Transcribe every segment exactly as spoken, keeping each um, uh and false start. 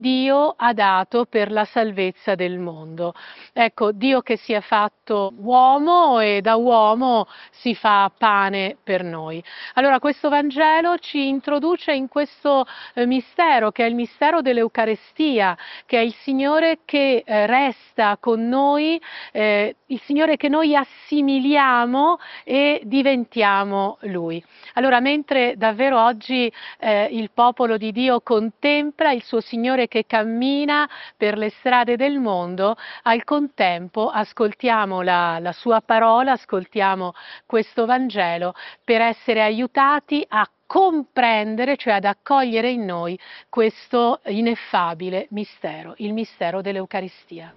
Dio ha dato per la salvezza del mondo. Ecco, Dio che si è fatto uomo e da uomo si fa pane per noi. Allora questo Vangelo ci introduce in questo eh, mistero, che è il mistero dell'Eucarestia, che è il Signore che eh, resta con noi, eh, il Signore che noi assimiliamo e diventiamo Lui. Allora, mentre davvero oggi eh, il popolo di Dio contempla il suo Signore che cammina per le strade del mondo, al contempo ascoltiamo la, la sua parola, ascoltiamo questo Vangelo per essere aiutati a comprendere, cioè ad accogliere in noi questo ineffabile mistero, il mistero dell'Eucaristia.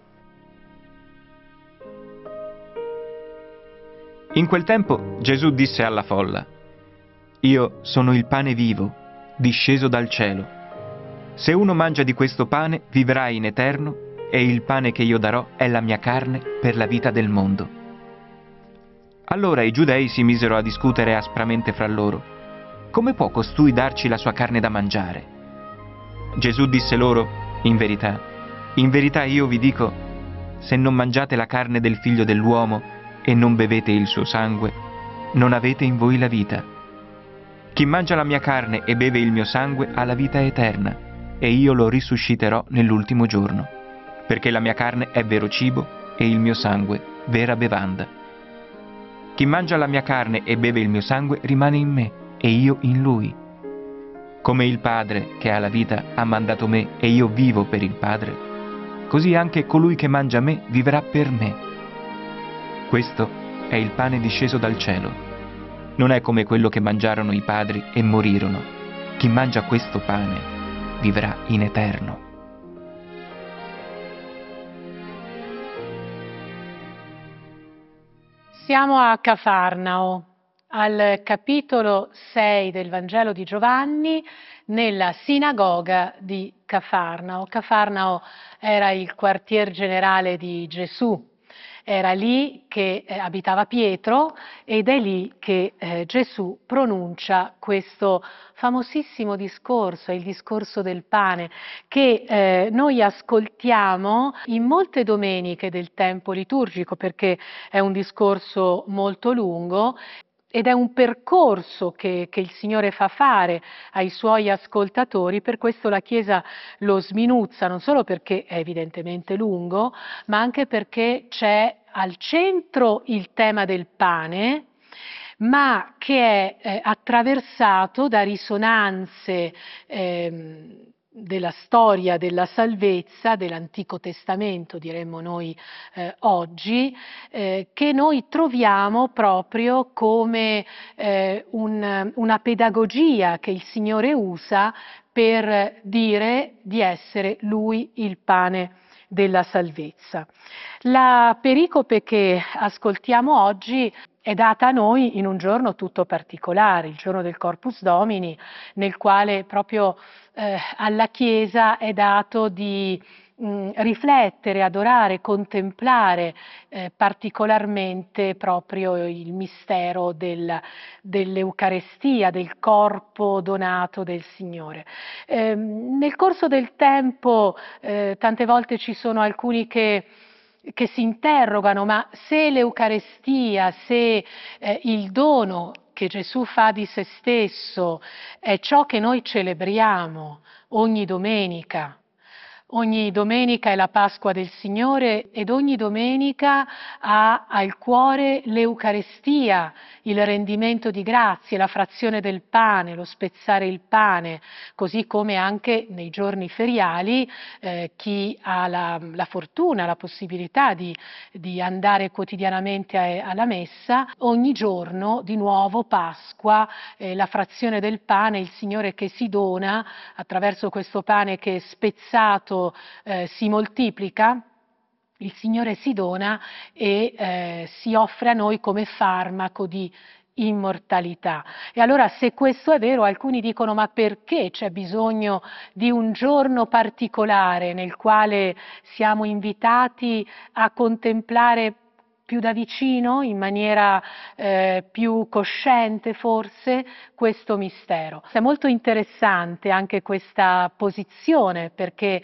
In quel tempo Gesù disse alla folla: «Io sono il pane vivo, disceso dal cielo. Se uno mangia di questo pane vivrà in eterno, e il pane che io darò è la mia carne per la vita del mondo». Allora i giudei si misero a discutere aspramente fra loro: «Come può costui darci la sua carne da mangiare?» Gesù disse loro: «In verità, in verità io vi dico, se non mangiate la carne del Figlio dell'uomo e non bevete il suo sangue, non avete in voi la vita. Chi mangia la mia carne e beve il mio sangue ha la vita eterna, e io lo risusciterò nell'ultimo giorno, perché la mia carne è vero cibo e il mio sangue vera bevanda. Chi mangia la mia carne e beve il mio sangue rimane in me e io in lui. Come il Padre che ha la vita ha mandato me e io vivo per il Padre, così anche colui che mangia me vivrà per me. Questo è il pane disceso dal cielo. Non è come quello che mangiarono i padri e morirono. Chi mangia questo pane vivrà in eterno». Siamo a Cafarnao, al capitolo sei del Vangelo di Giovanni, nella sinagoga di Cafarnao. Cafarnao era il quartier generale di Gesù. Era lì che eh, abitava Pietro ed è lì che eh, Gesù pronuncia questo famosissimo discorso, il discorso del pane, che eh, noi ascoltiamo in molte domeniche del tempo liturgico, perché è un discorso molto lungo ed è un percorso che, che il Signore fa fare ai Suoi ascoltatori. Per questo la Chiesa lo sminuzza, non solo perché è evidentemente lungo, ma anche perché c'è al centro il tema del pane, ma che è eh, attraversato da risonanze ehm, della storia della salvezza, dell'Antico Testamento, diremmo noi eh, oggi, eh, che noi troviamo proprio come eh, un, una pedagogia che il Signore usa per dire di essere Lui il pane della salvezza. La pericope che ascoltiamo oggi è data a noi in un giorno tutto particolare, il giorno del Corpus Domini, nel quale proprio eh, alla Chiesa è dato di mh, riflettere, adorare, contemplare eh, particolarmente proprio il mistero del, dell'Eucarestia, del corpo donato del Signore. Eh, nel corso del tempo eh, tante volte ci sono alcuni che che si interrogano: ma se l'Eucarestia, se eh, il dono che Gesù fa di se stesso è ciò che noi celebriamo ogni domenica, ogni domenica è la Pasqua del Signore ed ogni domenica ha al cuore l'Eucarestia, il rendimento di grazie, la frazione del pane, lo spezzare il pane, così come anche nei giorni feriali eh, chi ha la, la fortuna, la possibilità di, di andare quotidianamente a, alla messa, ogni giorno di nuovo Pasqua, eh, la frazione del pane, il Signore che si dona attraverso questo pane che spezzato eh, si moltiplica. Il Signore si dona e eh, si offre a noi come farmaco di immortalità. E allora, se questo è vero, alcuni dicono: ma perché c'è bisogno di un giorno particolare nel quale siamo invitati a contemplare più da vicino, in maniera eh, più cosciente forse, questo mistero? È molto interessante anche questa posizione, perché